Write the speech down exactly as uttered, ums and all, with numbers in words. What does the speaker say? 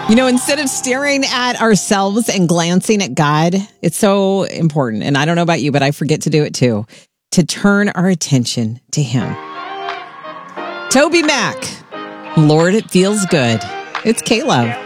You know, instead of staring at ourselves and glancing at God, it's so important. And I don't know about you, but I forget to do it too, to turn our attention to Him. Toby Mac, Lord, it feels good. It's K-Love.